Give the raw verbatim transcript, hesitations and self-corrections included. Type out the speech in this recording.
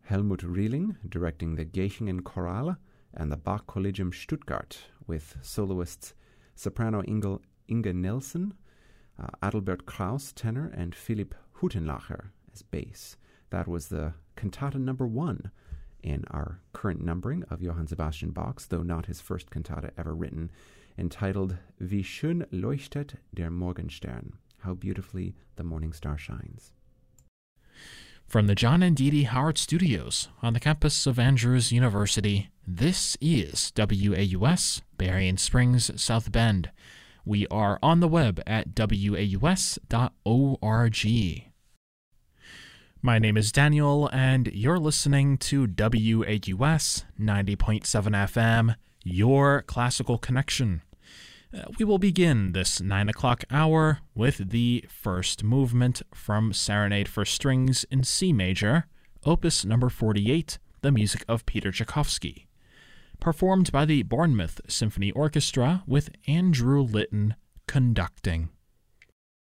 Helmut Rieling directing the Geichingen Chorale and the Bach Collegium Stuttgart, with soloists soprano Inge, Inge Nelson, uh, Adalbert Kraus tenor, and Philipp Hutenlacher as bass. That was the cantata number one in our current numbering of Johann Sebastian Bach's, though not his first cantata ever written, entitled Wie schön leuchtet der Morgenstern, How Beautifully the Morning Star Shines. From the John and Dee Dee Howard Studios on the campus of Andrews University, this is W A U S, Berrien Springs, South Bend. We are on the web at W A U S dot org. My name is Daniel, and you're listening to W A U S ninety point seven F M, your classical connection. Uh, we will begin this nine o'clock hour with the first movement from Serenade for Strings in C major, opus number forty-eight, the music of Peter Tchaikovsky, performed by the Bournemouth Symphony Orchestra with Andrew Litton conducting.